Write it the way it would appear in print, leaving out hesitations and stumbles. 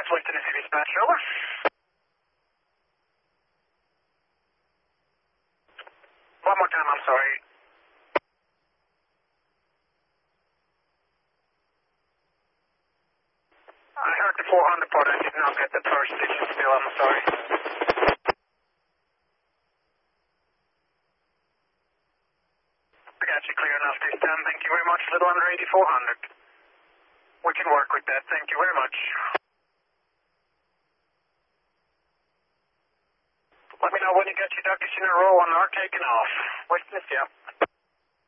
West Tennessee dispatch, over. One more time, I'm sorry. I heard the 400 part, I did not get the first digit still, I'm sorry. I got you clear enough this time, thank you very much, a little under 8400. We can work with that, thank you very much. Let me know when you get your duckies in a row and are taking off. West Tennessee, yeah.